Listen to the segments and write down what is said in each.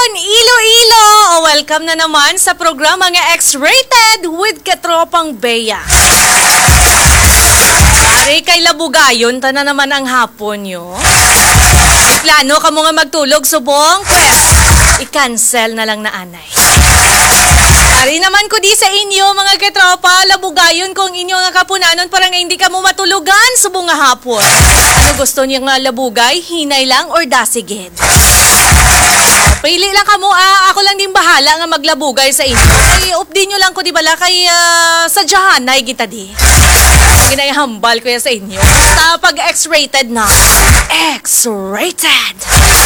Iloilo! Welcome na naman sa programa nga X-Rated with Katropang Bea. Pare kay labugayon, ta na naman ang hapon nyo. Plano ka mo nga magtulog subong? Pwes, i-cancel na lang na anay. Pare naman ko di sa inyo mga katropa, labugayon kung inyo nga kapunanon para nga hindi ka mo matulugan subong nga hapon. Ano gusto niyo nga labugay? Hinay lang or dasigid? Pili lang ka mo, ako lang din bahala nga maglabugay sa inyo. Kay update nyo lang ko di bala kay sadyahan na kita di. Ginayahambal ko yan sa inyo. Basta pag X-rated na. X-rated!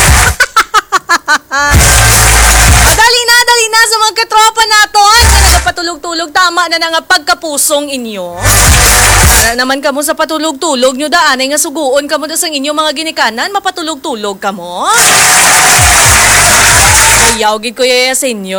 Dali na sa mga katropa naton. Patulog-tulog, tama na nga pagkapusong inyo. Para naman kamo sa patulog-tulog nyo daanay nga suguon kamo da sa inyo mga ginikanan, mapatulog-tulog kamo. Yawgid ko sa inyo,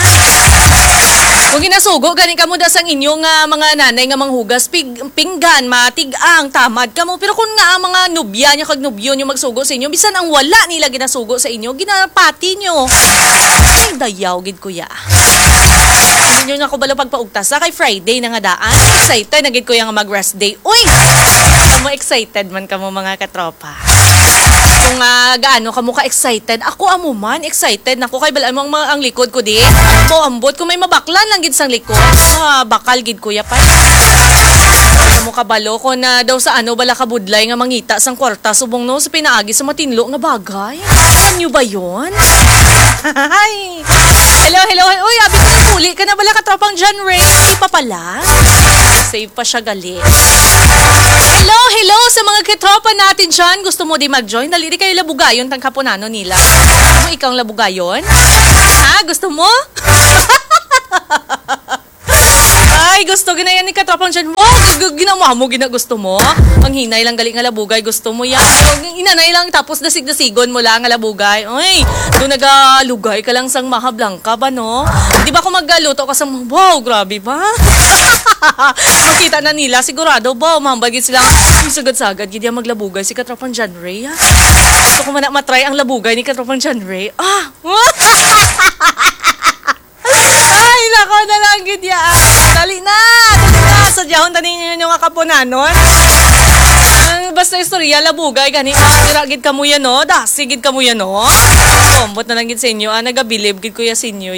Kung ginasugo, gani ka mo dasang inyong mga nanay nga manghugas, pinggan, matigang, tamad ka mo. Pero kung nga ang mga nubya niya kag nubyo niyo magsugo sa inyo, bisan ang wala nila ginasugo sa inyo, ginapati niyo. Ay, dayawgid ko Hindi nyo nga ko bala pagpaugtas kay Friday na nga daan. Excited, nagid ko nga mag-rest day. Uy! Kamo excited man kamo mga katropa. Kung gaano ka mo ka-excited, ako amo man, excited. Naku, kay balaan mo ang likod ko di. Mo ambot, kung may mabaklan lang gid sang likod. Bakal gid kuya pa. Mo kabalo ko na daw sa bala kabudlay nga mangita sang kwarta subong no sa pinaagi sa matinlo nga bagay. Ano ba yon? Hi! Hello. Uy, abi ko na puli ka na bala katropang John Ray. Hindi pa pala. Save pa siya gali. Hello sa mga katropa natin dyan. Gusto mo di mag-join? Dali di kayo labugayon tang kapunano nila. Ano ikaw labugayon? Ha? Gusto mo? Ay, gusto ginayan ni katropang dyan mo. Ginawa mo, gusto mo. Ang hinay lang galing nga labugay, gusto mo yan. Inanay lang tapos dasig-dasigon mo lang nga labugay. Ay, doon nagalugay ka lang sang mahablangka ba, no? Di ba kung magluto ka sang, wow, grabe ba? Makita na nila, sigurado ba, umambagin sila sagad-sagad, hindi maglabugay si katropang John Ray. Gusto ko man matry ang labugay ni katropang John Ray. Ay, nako na lang, gidya. Dali na. Sadyahon tanin nyo nga kapunanon. Basta istorya, labugay, gani. Iragid ka mo yan, no? Dasigid ka mo yan, no? Kombot na lang gid sa inyo. Nagabilib gid ko ya sa inyo,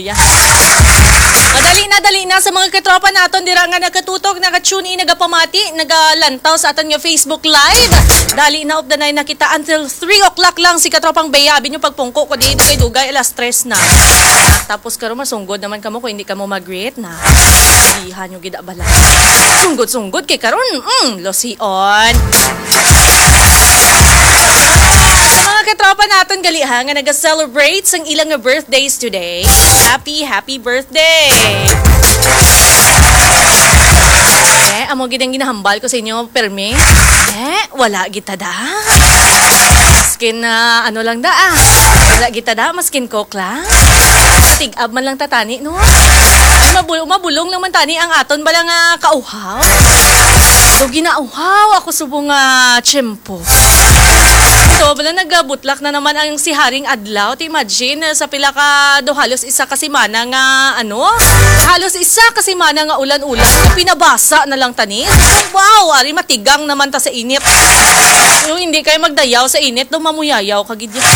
Dali na sa mga katropa naton dira nga nakatutok, naka-tune in, nagapamati, nagalantaw sa aton nga Facebook Live. Dali na of the night na kita until 3 o'clock lang si katropang Bea. Abi nyo pagpungko ko dito kay dugay alas 3 na. Tapos karon masunggod naman kamo kung hindi kamo mag-greet na. Dihan nyo gid bala. Sunggod kay karon. Losion. Mga katropa naton galiha nga naga-celebrate sang ilang nga birthdays today. Happy birthday! Amo gid ang ginahambal ko sa inyo, permi. Wala kita da. Maskin lang da Wala kita da, maskin coke lang. Tig-ab man lang tatani, no? Mabulong naman tani ang aton bala nga kauhaw. So ginauhaw ako subong tiyempo. So, bala nagabutlak na naman ang si Haring Adlaw. Imagine, sa pila ka do halos isa kasimana nga halos isa kasimana nga ulan-ulan. Pinabasa na lang tanis. Wow, ari matigang naman ta sa init. Yung hindi kayo magdayaw sa init, do mamuyayaw kagid yan.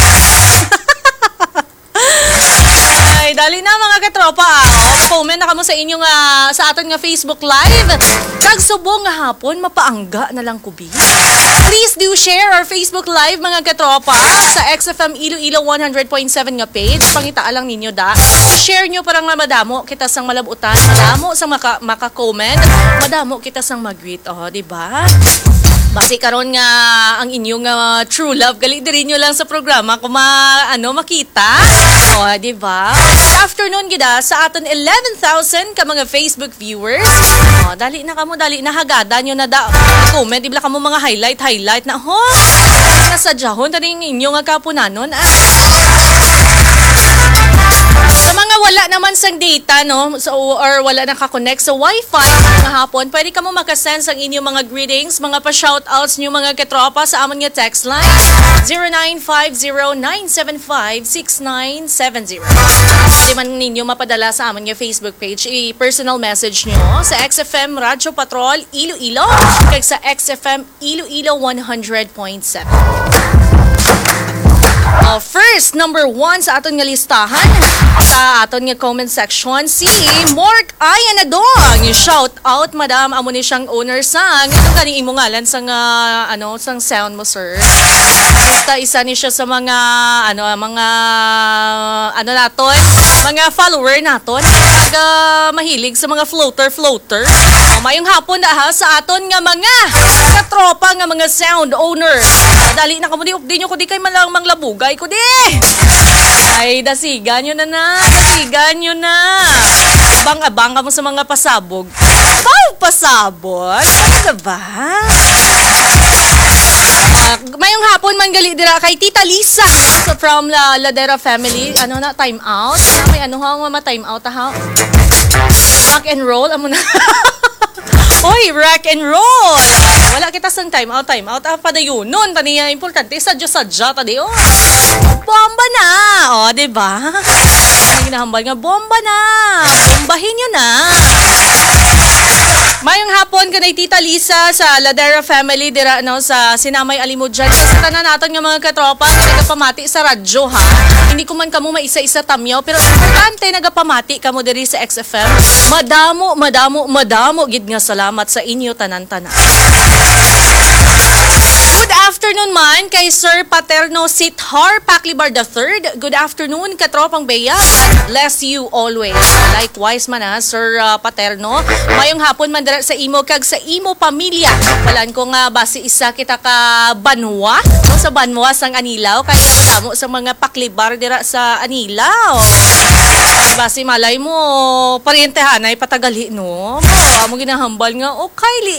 Ay, dali na mga katropa. Comment na kamo sa inyo sa aton nga Facebook Live. Kag subong nga hapon, mapaangga na lang kubi. Please do share our Facebook Live mga katropa sa XFM Iloilo 100.7 nga page. Pangitaan lang ninyo da. Share nyo parang madamo kita sang malabutan, madamo sang maka-comment, madamo kita sang mag-greet. Diba? Basi karon nga ang inyong true love, gali diri nyo lang sa programa kung makita. Di ba? Good afternoon gida sa aton 11,000 ka mga Facebook viewers. Dali na kamo, dali na hagada nyo na da. Comment, ibla kamo mga highlight na. Nasadyahon, tani inyong kapunanon. Sa mga wala naman sang data, no? So, or wala nakakonect sa Wi-Fi, mga hapon, pwede ka mo makasend ang inyong mga greetings, mga pa-shoutouts nyo mga katropa sa amon nga text line 0950-975-6970. Pwede man ninyo mapadala sa amon nga Facebook page, i-personal message nyo sa XFM Radyo Patrol Iloilo kag sa XFM Iloilo 100.7. First, number 1 sa aton nga listahan, sa aton nga comment section, si Mork Ayanadong. Shout out, madam, amo ni siyang owner sang, ito kani imo ngalan sang, sang sound mo, sir. Basta isa ni siya sa mga, naton, mga follower naton, mahilig sa mga floater. Mayong hapon na ha, sa aton nga mga katropa nga mga sound owner. Dali na kamo di nyo ko di kay malang manglabugay ko di. Ay, dasigan nyo na. Abang-abang ka mo sa mga pasabog. Pasabog? Ano ba? Mayong hapon man gali dira kay Tita Lisa from Ladera family. Time out? May time out ha? Rock and roll, amo na. Hoy, rock and roll! Wala kita sang time out. Padayon nun, taniya importante, sadya tadi, bomba na! Diba? Ang ginahambal nga, bomba na! Bombahin nyo na! Mayong hapon ka na Tita Lisa sa Ladera family, dira, sa Sinamay Alimod dyan. Sa tanan natin nga mga katropa, nagapamati sa radyo, ha? Hindi ko man kamo maisa-isa tamyaw, pero importante nagapamati kamo diri sa XFM. Madamo, gid nga salamat sa inyo tanan-tanan. Good afternoon man kay Sir Paterno Sithar Paclibar III. Good afternoon, katropang Bea. Bless you always. Likewise man Sir Paterno. Mayong hapon man dira sa imo kag sa imo pamilya. Walan ko nga basi isa kita ka banwa. Sa banwa sang Anilaw. Kaya matamo sa mga Paclibar dira sa Anilaw. Basi malay mo, parientehan ay patagali no. Mo ginahambal nga, okay,